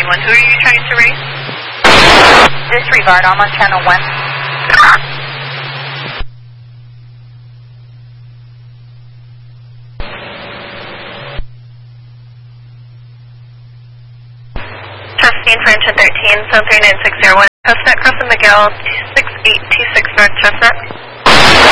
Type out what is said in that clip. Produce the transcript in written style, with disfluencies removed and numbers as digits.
911. Who are you trying to reach? Disregard, I'm on channel 1. Testing for engine 13, zone 39601. Chestnut crossing Miguel, 26826 North Chestnut.